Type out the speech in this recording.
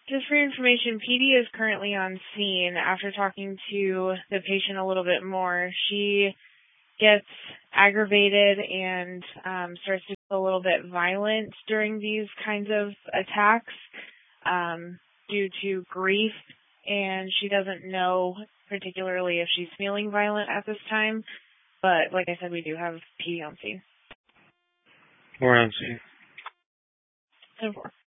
Just for your information, PD is currently on scene. After talking to the patient a little bit more, she gets aggravated and starts to feel a little bit violent during these kinds of attacks due to grief, and she doesn't know particularly if she's feeling violent at this time, but like I said, we do have PD on scene. We're on scene. 10-4.